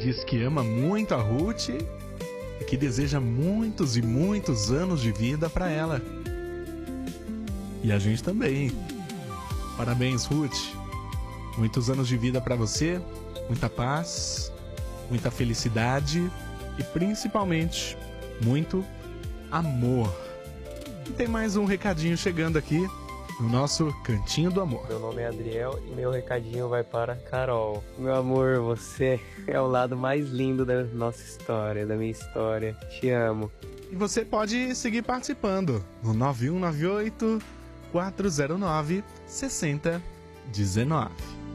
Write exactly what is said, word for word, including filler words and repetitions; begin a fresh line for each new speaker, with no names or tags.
diz que ama muito a Ruth e que deseja muitos e muitos anos de vida para ela. E a gente também. Parabéns, Ruth. Muitos anos de vida para você, muita paz, muita felicidade e principalmente muito amor. E tem mais um recadinho chegando aqui no nosso Cantinho do Amor.
Meu nome é Adriel e meu recadinho vai para Carol. Meu amor, você é o lado mais lindo da nossa história, da minha história. Te amo.
E você pode seguir participando no nove um nove oito, quatro zero nove, seis zero um nove.